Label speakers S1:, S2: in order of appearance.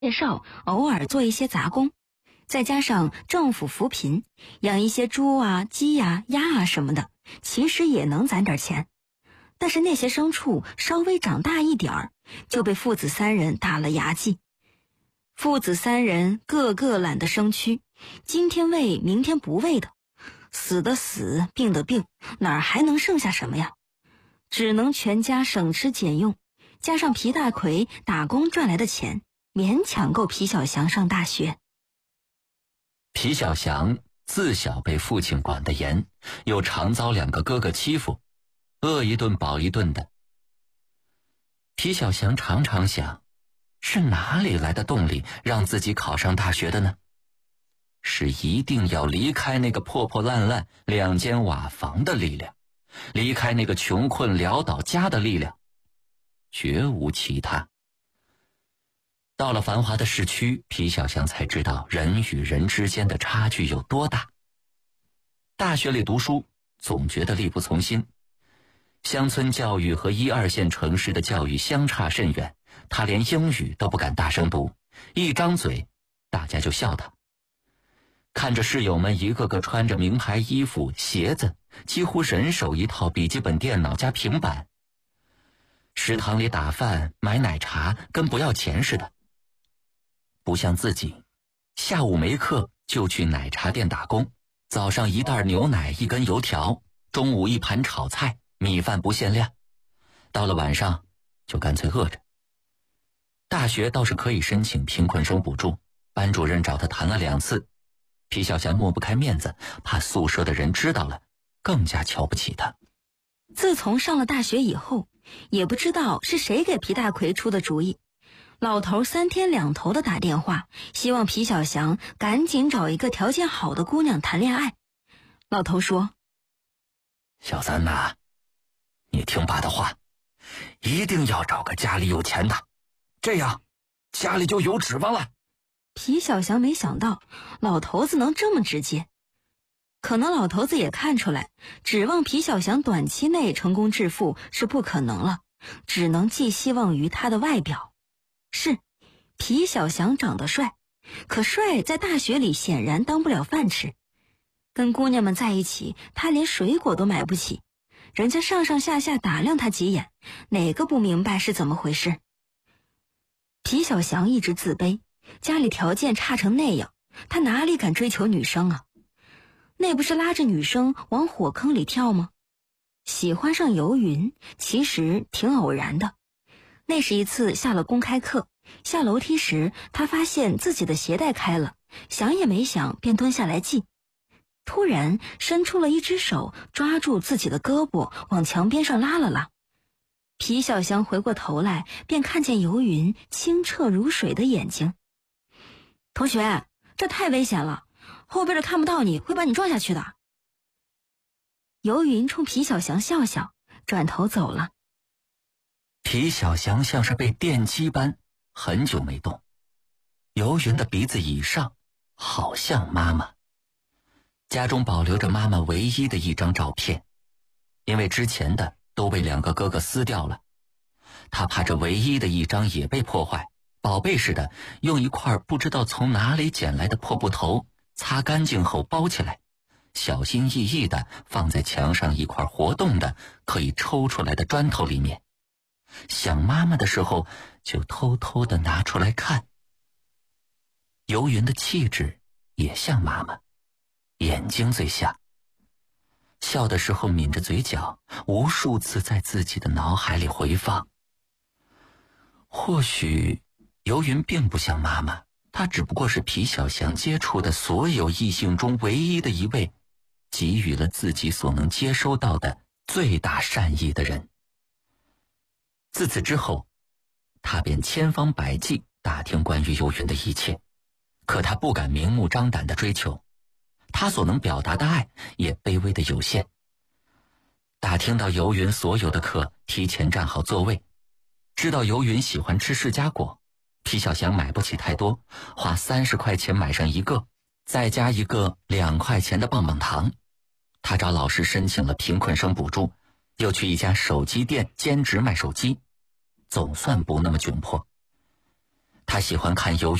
S1: 介绍，偶尔做一些杂工，再加上政府扶贫，养一些猪啊、鸡呀、鸭啊什么的，其实也能攒点钱。但是那些牲畜稍微长大一点儿，就被父子三人打了牙祭。父子三人个个懒得生蛆，今天喂明天不喂的，死的死，病的病，哪儿还能剩下什么呀？只能全家省吃俭用，加上皮大奎打工赚来的钱，勉强够皮小翔上大学。
S2: 皮小翔自小被父亲管得严，又常遭两个哥哥欺负，饿一顿饱一顿的。皮小翔常常想，是哪里来的动力让自己考上大学的呢？是一定要离开那个破破烂烂2间瓦房的力量，离开那个穷困潦倒家的力量，绝无其他。到了繁华的市区，皮小翔才知道人与人之间的差距有多大。大学里读书总觉得力不从心，乡村教育和1、2线城市的教育相差甚远，他连英语都不敢大声读，一张嘴大家就笑他。看着室友们一个个穿着名牌衣服鞋子，几乎人手一套笔记本电脑加平板，食堂里打饭买奶茶跟不要钱似的。不像自己，下午没课就去奶茶店打工，早上1袋牛奶1根油条，中午1盘炒菜，米饭不限量，到了晚上就干脆饿着。大学倒是可以申请贫困生补助，班主任找他谈了2次，皮小翔抹不开面子，怕宿舍的人知道了更加瞧不起他。
S1: 自从上了大学以后，也不知道是谁给皮大奎出的主意，老头3天2头的打电话，希望皮小翔赶紧找一个条件好的姑娘谈恋爱。老头说，
S2: 小三呐，你听爸的话，一定要找个家里有钱的，这样家里就有指望了。
S1: 皮小翔没想到老头子能这么直接，可能老头子也看出来，指望皮小翔短期内成功致富是不可能了，只能寄希望于他的外表。是，皮小翔长得帅，可帅在大学里显然当不了饭吃。跟姑娘们在一起，他连水果都买不起，人家上上下下打量他几眼，哪个不明白是怎么回事？皮小翔一直自卑，家里条件差成那样，他哪里敢追求女生啊？那不是拉着女生往火坑里跳吗？喜欢上游云其实挺偶然的。那是一次下了公开课，下楼梯时他发现自己的鞋带开了，想也没想便蹲下来系，突然伸出了一只手抓住自己的胳膊往墙边上拉了拉。皮小翔回过头来，便看见游云清澈如水的眼睛。同学，这太危险了，后边的看不到你，会把你撞下去的。游云冲皮小翔笑笑，转头走了。
S2: 皮小翔像是被电击般很久没动，游云的鼻子以上好像妈妈。家中保留着妈妈唯一的一张照片，因为之前的都被2个哥哥撕掉了，他怕这唯一的一张也被破坏，宝贝似的用一块不知道从哪里捡来的破布头擦干净后包起来，小心翼翼地放在墙上一块活动的可以抽出来的砖头里面，想妈妈的时候就偷偷地拿出来看。游云的气质也像妈妈，眼睛最像，笑的时候抿着嘴角，无数次在自己的脑海里回放。或许游云并不像妈妈，她只不过是皮小翔接触的所有异性中唯一的一位给予了自己所能接收到的最大善意的人。自此之后，他便千方百计打听关于游云的一切，可他不敢明目张胆地追求，他所能表达的爱也卑微的有限。打听到游云所有的课提前占好座位，知道游云喜欢吃释迦果，皮小翔买不起太多，花30块钱买上一个，再加一个2块钱的棒棒糖。他找老师申请了贫困生补助，又去一家手机店兼职卖手机，总算不那么窘迫。 他喜欢看游